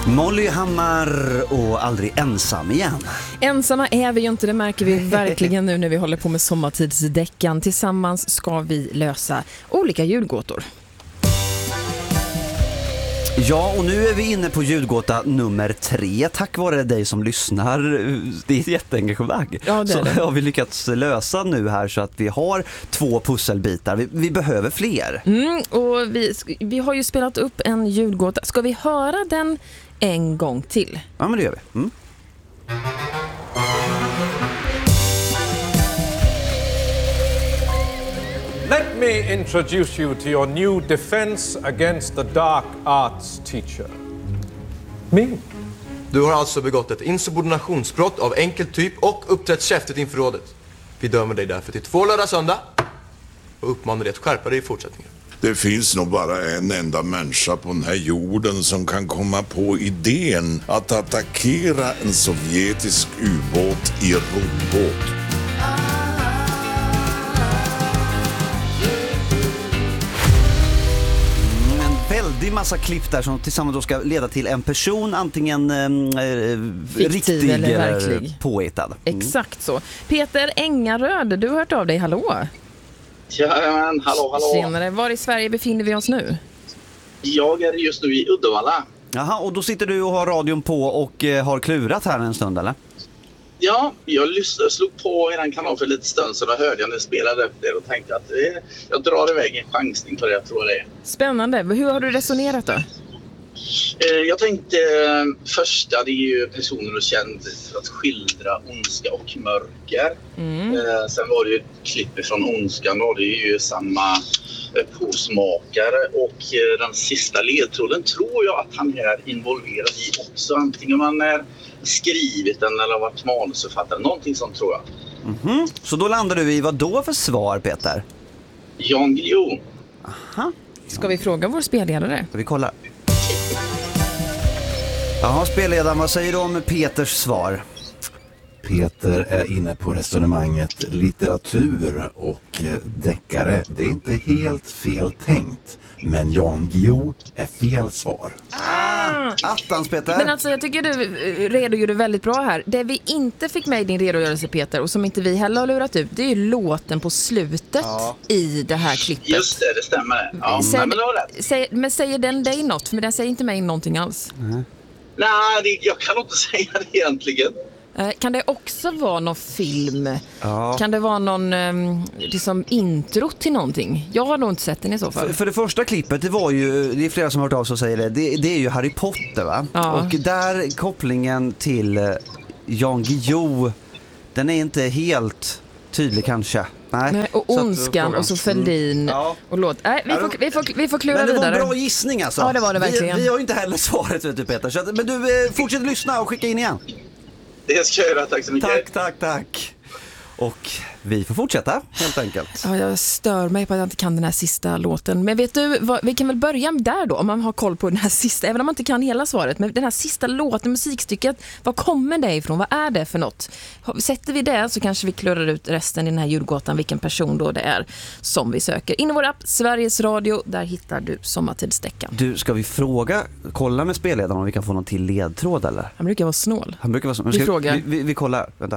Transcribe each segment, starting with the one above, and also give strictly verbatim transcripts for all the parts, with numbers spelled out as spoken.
Molly Hammar och Aldrig ensam igen. Ensamma är vi ju inte, det märker vi verkligen nu när vi håller på med sommartidsdäckan. Tillsammans ska vi lösa olika ljudgåtor. Ja, och nu är vi inne på ljudgåta nummer tre. Tack vare dig som lyssnar. Det är ett jätteengagemang. Ja, det är det. Så har vi lyckats lösa nu här så att vi har två pusselbitar. Vi, vi behöver fler. Mm, och vi, vi har ju spelat upp en ljudgåta. Ska vi höra den en gång till? Ja, men det gör vi. Mm. Let me introduce you to your new defense against the dark arts teacher. Me. Du har alltså begått ett insubordinationsbrott av enkel typ och uppträtt käftigt inför rådet. Vi dömer dig därför till två lördag söndag och uppmanar dig att skärpa dig i fortsättningen. Det finns nog bara en enda människa på den här jorden som kan komma på idén att attackera en sovjetisk ubåt i roddbåt. Väldigt massa klipp där som tillsammans då ska leda till en person, antingen eh, riktig eller verklig, påhittad. Mm. Exakt så. Peter Engaröd, du har hört av dig, hallå? Ja, men hallå, hallå. Tjenare, var i Sverige befinner vi oss nu? Jag är just nu i Uddevalla. Jaha, och då sitter du och har radion på och eh, har klurat här en stund, eller? Ja, jag lyssnade, slog på i den kanal för lite stund så då hörde jag när jag spelade upp det och tänkte att eh, jag drar iväg en chansning på det, jag tror det är. Spännande. Hur har du resonerat då? Eh, jag tänkte eh, första, det är ju personer och känd för att skildra ondska och mörker. Mm. Eh, sen var det ju ett klipp från Ondskan och det är ju samma eh, påsmakare och eh, den sista ledtråden tror jag att han är involverad i också. Antingen man är skrivit den eller varit manusförfattare, någonting sånt tror jag. Mm-hmm. Så då landar du i vad då för svar, Peter? Jan Guillou. Aha. Ska vi fråga vår spelledare? Ska vi kolla? Jaha, spelledaren, vad säger du om Peters svar? Peter är inne på resonemanget litteratur och deckare. Det är inte helt fel tänkt, men Jan Guillou är fel svar. Ah, attans, Peter. Men alltså jag tycker du redogjorde väldigt bra här. Det vi inte fick med i din redogörelse, Peter, och som inte vi heller har lurat ut, det är ju låten på slutet ja. i det här klippet. Just det, det stämmer. Ja, Säg, men, det var rätt. Säg, men säger den dig något? För den säger inte mig någonting alls. Mm. Nej, det, jag kan inte säga det egentligen. Kan det också vara någon film? Ja. Kan det vara någon liksom intro till någonting? Jag har nog inte sett den i så fall. För, för det första klippet, det var ju, det är flera som har hört av sig och säger det, det, det är ju Harry Potter, va? Ja. Och där kopplingen till Jan Guillou, den är inte helt tydlig kanske. Nej. Nej, och Ondskan och så Fälldin mm. ja. och låt. Nej, vi får, vi får, vi får klura vidare. Men det var en bra gissning alltså. Ja, det var det verkligen. Vi, vi har ju inte heller svaret, vet du, Peter. Så att, men du, eh, fortsätt lyssna och skicka in igen. Det ska jag göra, tack så mycket. Tack, tack, tack. Och vi får fortsätta, helt enkelt. Ja, jag stör mig på att jag inte kan den här sista låten. Men vet du, vad, vi kan väl börja där då, om man har koll på den här sista, även om man inte kan hela svaret. Men den här sista låten, musikstycket, vad kommer det ifrån? Vad är det för något? Sätter vi det så kanske vi klurar ut resten i den här ljudgåtan, vilken person då det är som vi söker. In i vår app, Sveriges Radio, där hittar du sommartidsdäckan. Du, ska vi fråga, kolla med spelledaren om vi kan få någon till ledtråd, eller? Han brukar vara snål. Han brukar vara snål. Vi ska, frågar. Vi, vi, vi kollar, vänta.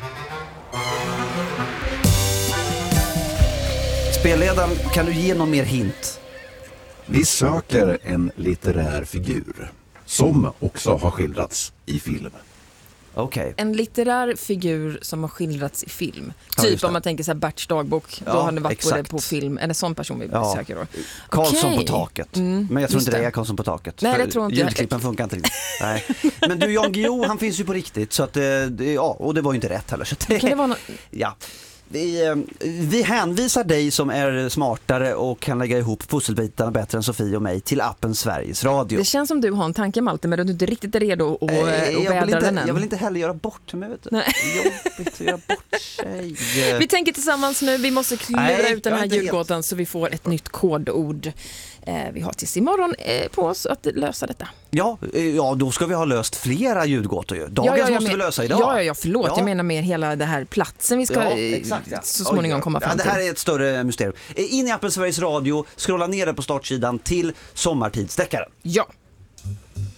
Spelledaren, kan du ge någon mer hint? Vi söker en litterär figur som också har skildrats i film. Okay. En litterär figur som har skildrats i film. Ja, typ om man tänker så här Berts dagbok, ja, då har det varit exakt. både på film, en sån person vi ja. söker då. Karlsson okay. på taket. Mm, men jag tror inte det. det är Karlsson på taket. Nej, det tror inte ljudklippen jag. funkar inte riktigt. Nej. Men du, Jan Guillou, han finns ju på riktigt så att det, ja, och det var ju inte rätt heller så att, kan det vara no- ja. Vi, vi hänvisar dig som är smartare och kan lägga ihop pusselbitarna bättre än Sofie och mig till appen Sveriges Radio. Det känns som du har en tanke, Malte, men att du inte riktigt är redo att äh, vädra den än. Jag vill inte heller göra bort mig, vet du. Nej. Jobbigt att göra bort sig. Vi tänker tillsammans nu, vi måste klura Nej, ut den här ljudgåtan så vi får ett nytt kodord. Eh, vi har tills imorgon eh, på oss att lösa detta. Ja, ja, då ska vi ha löst flera ljudgåtor ju. Dagens ja, ja, måste men, vi lösa idag. Ja, ja, förlåt. Ja. Jag menar mer hela det här platsen vi ska ja, exakt, ja. så småningom Oj, komma fram ja, till. Det här är ett större mysterium. In i appen Sveriges Radio, scrolla ner på startsidan till sommartidsdäckaren. Ja.